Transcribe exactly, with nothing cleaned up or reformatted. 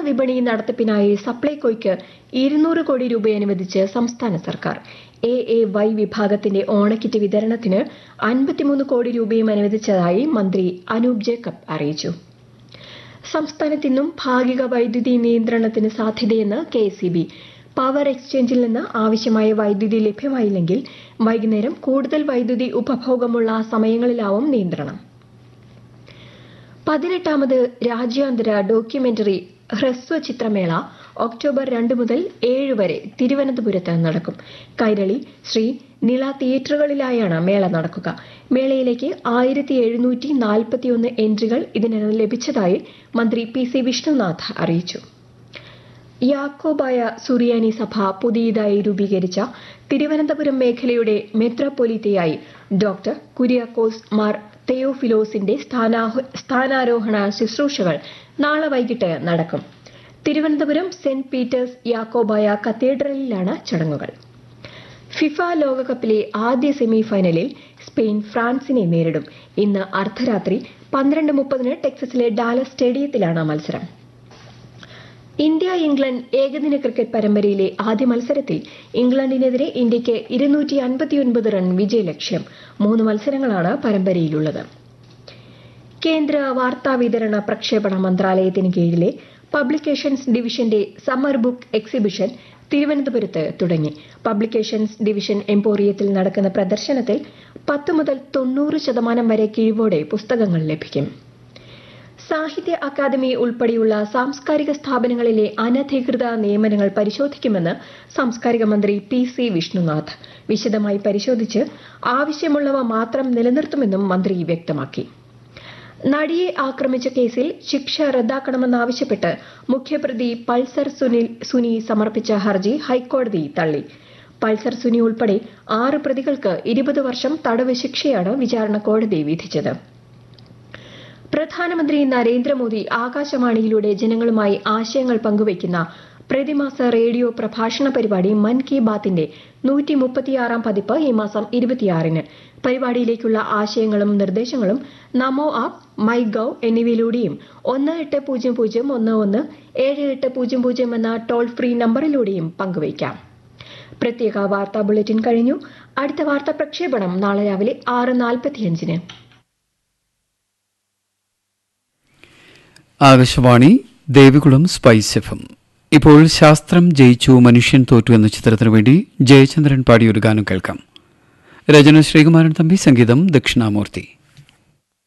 വിപണി നടത്തിപ്പിനായി സപ്ലൈകോയ്ക്ക് ഇരുന്നൂറ് കോടി രൂപ അനുവദിച്ച് സംസ്ഥാന സർക്കാർ. എ എ വൈ വിഭാഗത്തിന്റെ ഓണക്കിറ്റ് വിതരണത്തിന് അൻപത്തിമൂന്ന് കോടി രൂപയും അനുവദിച്ചതായി മന്ത്രി അനൂപ് ജേക്കബ് അറിയിച്ചു. സംസ്ഥാനത്ത് ഇന്നും ഭാഗിക വൈദ്യുതി നിയന്ത്രണത്തിന് സാധ്യതയെന്ന് K S E B. Power എക്സ്ചേഞ്ചിൽ നിന്ന് ആവശ്യമായ വൈദ്യുതി ലഭ്യമായില്ലെങ്കിൽ വൈകുന്നേരം കൂടുതൽ വൈദ്യുതി ഉപഭോഗമുള്ള സമയങ്ങളിലാവും നിയന്ത്രണം. പതിനെട്ടാമത് രാജ്യാന്തര ഡോക്യുമെന്ററി ഹ്രസ്വ ചിത്രമേള ഒക്ടോബർ രണ്ട് മുതൽ ഏഴ് വരെ തിരുവനന്തപുരത്ത് നടക്കും. കൈരളി, ശ്രീ നിള തിയേറ്ററുകളിലായാണ് മേള നടക്കുക. മേളയിലേക്ക് ആയിരത്തി എഴുന്നൂറ്റി നാൽപ്പത്തിയൊന്ന് എൻട്രികൾ ഇതിനകം ലഭിച്ചതായി മന്ത്രി പി സി വിഷ്ണുനാഥ് അറിയിച്ചു. യാക്കോബായ സുറിയാനി സഭ പുതിയതായി രൂപീകരിച്ച തിരുവനന്തപുരം മേഖലയുടെ മെത്രാപ്പൊലീത്തയായി ഡോക്ടർ കുര്യാക്കോസ് മാർ തെയോഫിലോസിന്റെ സ്ഥാനാരോഹണ ശുശ്രൂഷകൾ നാളെ വൈകിട്ട് നടക്കും. തിരുവനന്തപുരം സെന്റ് പീറ്റേഴ്സ് യാക്കോബായ കത്തീഡ്രലിലാണ് ചടങ്ങുകൾ. ഫിഫ ലോകകപ്പിലെ ആദ്യ സെമി ഫൈനലിൽ സ്പെയിൻ ഫ്രാൻസിനെ നേരിടും. ഇന്ന് അർദ്ധരാത്രി പന്ത്രണ്ട് മുപ്പതിന് ടെക്സസിലെ ഡാലസ് സ്റ്റേഡിയത്തിലാണ് മത്സരം. ഇന്ത്യ ഇംഗ്ലണ്ട് ഏകദിന ക്രിക്കറ്റ് പരമ്പരയിലെ ആദ്യ മത്സരത്തിൽ ഇംഗ്ലണ്ടിനെതിരെ ഇന്ത്യയ്ക്ക് ഇരുന്നൂറ്റി അൻപത്തിയൊൻപത് റൺ വിജയലക്ഷ്യം. മൂന്ന് മത്സരങ്ങളാണ് പരമ്പരയിലുള്ളത്. കേന്ദ്ര വാർത്താവിതരണ പ്രക്ഷേപണ മന്ത്രാലയത്തിന് കീഴിലെ പബ്ലിക്കേഷൻസ് ഡിവിഷന്റെ സമ്മർ ബുക്ക് എക്സിബിഷൻ തിരുവനന്തപുരത്ത് തുടങ്ങി. പബ്ലിക്കേഷൻസ് ഡിവിഷൻ എംപോറിയത്തിൽ നടക്കുന്ന പ്രദർശനത്തിൽ പത്ത് മുതൽ തൊണ്ണൂറ് ശതമാനം വരെ കിഴിവോടെ പുസ്തകങ്ങൾ ലഭിക്കും. സാഹിത്യ അക്കാദമി ഉൾപ്പെടെയുള്ള സാംസ്കാരിക സ്ഥാപനങ്ങളിലെ അനധികൃത നിയമനങ്ങൾ പരിശോധിക്കുമെന്ന് സാംസ്കാരിക മന്ത്രി പി സി വിഷ്ണുനാഥ്. വിശദമായി പരിശോധിച്ച് ആവശ്യമുള്ളവ മാത്രം നിലനിർത്തുമെന്നും മന്ത്രി വ്യക്തമാക്കി. നടിയെ ആക്രമിച്ച കേസിൽ ശിക്ഷ റദ്ദാക്കണമെന്നാവശ്യപ്പെട്ട് മുഖ്യപ്രതി പൾസർ സുനിൽ സുനി സമർപ്പിച്ച ഹർജി ഹൈക്കോടതി തള്ളി. പൾസർ സുനി ഉൾപ്പെടെ ആറ് പ്രതികൾക്ക് ഇരുപത് വർഷം തടവ് ശിക്ഷയാണ് വിചാരണ കോടതി വിധിച്ചത്. പ്രധാനമന്ത്രി നരേന്ദ്രമോദി ആകാശവാണിയിലൂടെ ജനങ്ങളുമായി ആശയങ്ങൾ പങ്കുവയ്ക്കുന്ന പ്രതിമാസ റേഡിയോ പ്രഭാഷണ പരിപാടി മൻ കി ബാത്തിന്റെ നൂറ്റി മുപ്പത്തിയാറാം പതിപ്പ് ഈ മാസം ഇരുപത്തിയാറിന്. പരിപാടിയിലേക്കുള്ള ആശയങ്ങളും നിർദ്ദേശങ്ങളും നമോ ആപ്പ്, മൈ ഗവ് എന്നിവയിലൂടെയും ഒന്ന് എട്ട് പൂജ്യം പൂജ്യം ഒന്ന് ഒന്ന് ഏഴ് എട്ട് പൂജ്യം പൂജ്യം എന്ന ടോൾ ഫ്രീ നമ്പറിലൂടെയും പങ്കുവയ്ക്കാം. പ്രത്യേക വാർത്താ ബുള്ളറ്റിൻ കഴിഞ്ഞു. അടുത്ത വാർത്താ പ്രക്ഷേപണം നാളെ രാവിലെ ആറ് നാൽപ്പത്തിയഞ്ചിന്. Akashvani Devikulam spice F M. ഇപ്പോൾ ശാസ്ത്രം ജയിച്ചു മനുഷ്യൻ തോറ്റു എന്ന ചിത്രത്തിനു വേണ്ടി ജയചന്ദ്രൻ പാടിയൊരു ഗാനം കേൾക്കാം. രചന ശ്രീകുമാരൻ തമ്പി, സംഗീതം ദക്ഷിണാമൂർത്തി.